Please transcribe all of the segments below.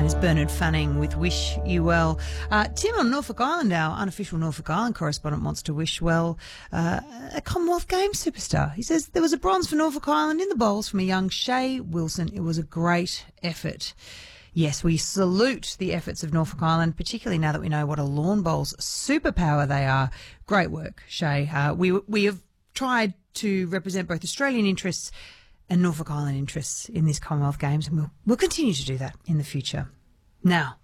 And it's Bernard Fanning with Wish You Well. Tim on Norfolk Island, our unofficial Norfolk Island correspondent, wants to wish well a Commonwealth Games superstar. He says there was a bronze for Norfolk Island in the bowls from a young Shay Wilson. It was a great effort. Yes, we salute the efforts of Norfolk Island, particularly now that we know what a lawn bowls superpower they are. Great work, Shay. We have tried to represent both Australian interests and Norfolk Island interests in this Commonwealth Games, and we'll continue to do that in the future. Now,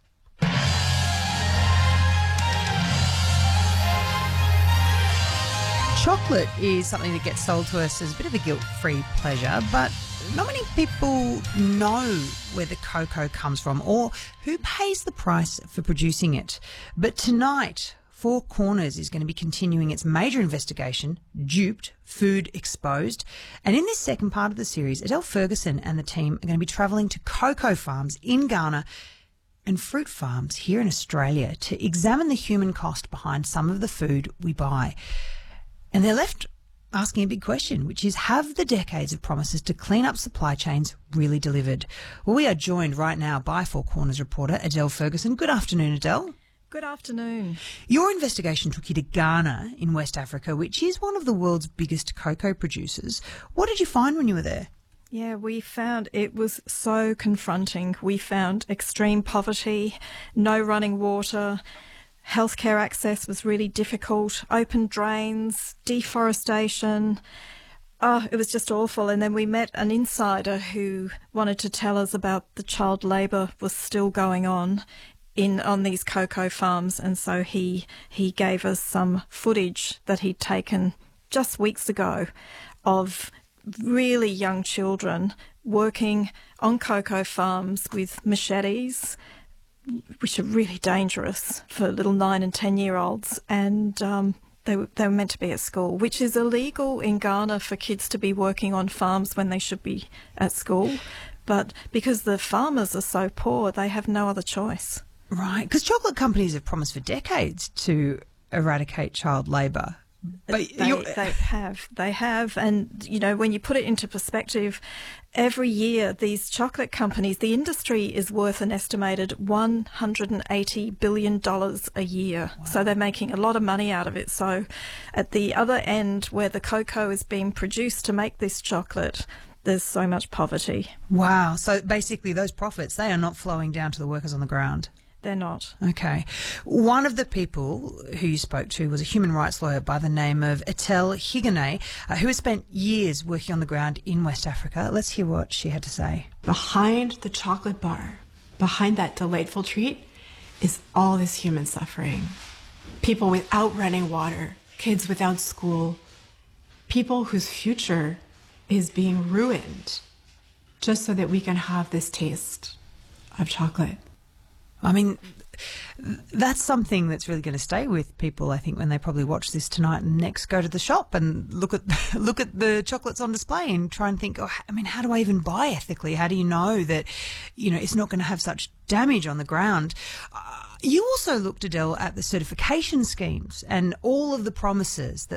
chocolate is something that gets sold to us as a bit of a guilt-free pleasure, but not many people know where the cocoa comes from or who pays the price for producing it. But tonight, Four Corners is going to be continuing its major investigation, Duped, Food Exposed. And in this second part of the series, Adele Ferguson and the team are going to be travelling to cocoa farms in Ghana and fruit farms here in Australia to examine the human cost behind some of the food we buy. And they're left asking a big question, which is, have the decades of promises to clean up supply chains really delivered? Well, we are joined right now by Four Corners reporter Adele Ferguson. Good afternoon, Adele. Good afternoon. Your investigation took you to Ghana in West Africa, which is one of the world's biggest cocoa producers. What did you find when you were there? Yeah, we found it was so confronting. We found extreme poverty, no running water, healthcare access was really difficult, open drains, deforestation. Oh, it was just awful. And then we met an insider who wanted to tell us about the child labour was still going on these cocoa farms, and so he gave us some footage that he'd taken just weeks ago of really young children working on cocoa farms with machetes, which are really dangerous for little 9 and 10-year-olds, and they were meant to be at school, which is illegal in Ghana for kids to be working on farms when they should be at school. But because the farmers are so poor, they have no other choice. Right, because chocolate companies have promised for decades to eradicate child labour. But they have. And, you know, when you put it into perspective, every year these chocolate companies, the industry is worth an estimated $180 billion a year. Wow. So they're making a lot of money out of it. So at the other end, where the cocoa is being produced to make this chocolate, there's so much poverty. Wow. So basically those profits, they are not flowing down to the workers on the ground. They're not. Okay. One of the people who you spoke to was a human rights lawyer by the name of Etel Higone, who has spent years working on the ground in West Africa. Let's hear what she had to say. Behind the chocolate bar, behind that delightful treat, is all this human suffering. People without running water, kids without school, people whose future is being ruined just so that we can have this taste of chocolate. I mean, that's something that's really going to stay with people, I think, when they probably watch this tonight and next go to the shop and look at the chocolates on display and try and think, how do I even buy ethically? How do you know that, it's not going to have such damage on the ground? You also looked, Adele, at the certification schemes and all of the promises